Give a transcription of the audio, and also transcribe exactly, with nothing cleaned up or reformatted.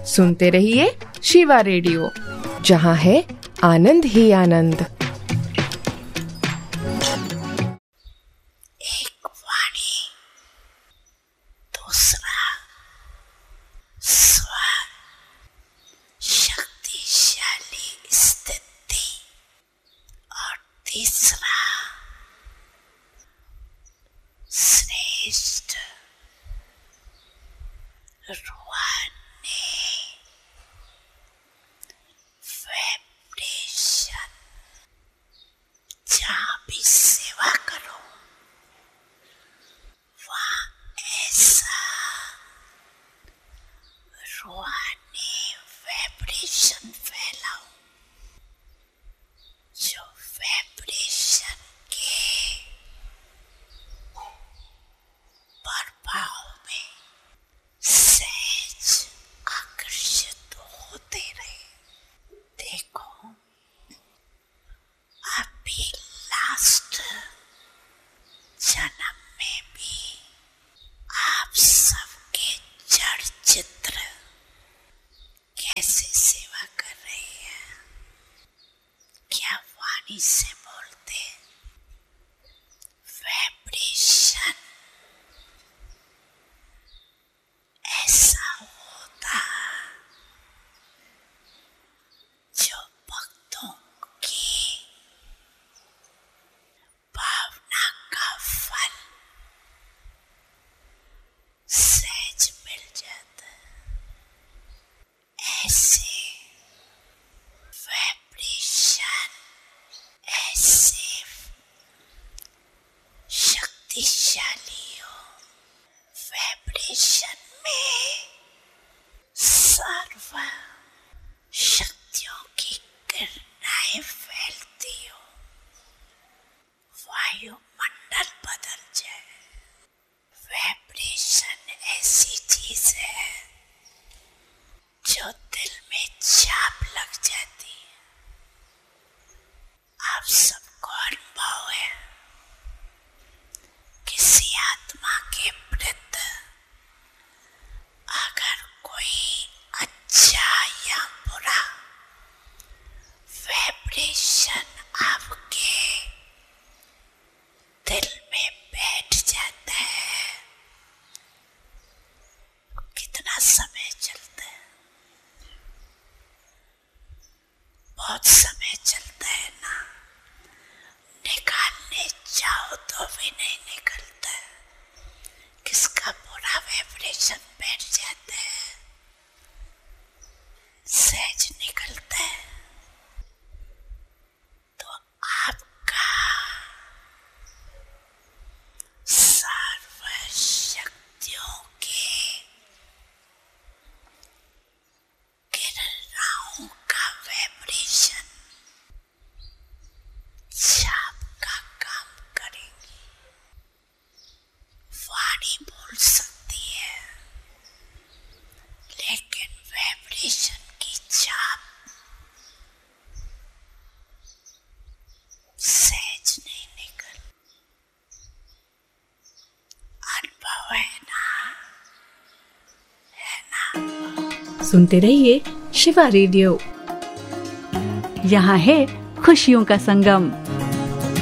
सुनते रहिए शिवा रेडियो, जहाँ है आनंद ही आनंद। एक वाणी, दूसरा स्वर, शक्तिशाली स्थिति और तीसरा श्रेष्ठ रूहानी वाइब्रेशन। जहाँ भी सेवा करो वहाँ ऐसा रूहानी वाइब्रेशन फैलाओ जो वाइब्रेशन के प्रभाव में सहज आकर्षित होते रहे। देखो, अभी लास्ट जन्म में भी आप सबके जड़ चित्र कैसे सेवा कर रहे हैं। क्या वाणी से बोलते वाइब्रेशन ऐसा होता जो भक्तों की भावना का फल सहज मिल जाता। ऐसे वाइब्रेशन, ऐसे शक्तिशाली हो वाइब्रेशन में सर्व शक्तियों की किरणें फैलती हो, वायुमंडल बदल जाए। वाइब्रेशन ऐसी चीज है जो दिल में छाप लग जाती है। आप सबको अनुभव है, किसी आत्मा के प्रति अगर कोई अच्छा या बुरा वाइब्रेशन आपके दिल में बैठ जाता है, कितना समय चलता है? बहुत समय चलता है ना। निकालने जाओ तो भी नहीं निकलता। किसका बुरा वाइब्रेशन बैठ जाता है, सहज निकलता है। तो आपका सर्व शक्तियों के किरणों का वाइब्रेशन छाप का काम करेंगी। वाणी बोल सकती है, लेकिन वाइब्रेशन की छाप सहज नहीं निकल। अनुभव है ना, है ना। सुनते रहिए शिवा रेडियो, यहाँ है खुशियों का संगम।